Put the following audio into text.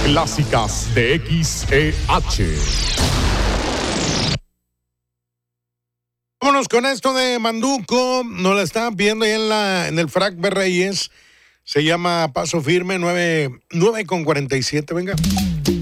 clásicas de XEH. Vámonos con esto de Manduco. Nos la estaban pidiendo ahí en el Frac Berreyes. Se llama Paso Firme, 9:47. Venga.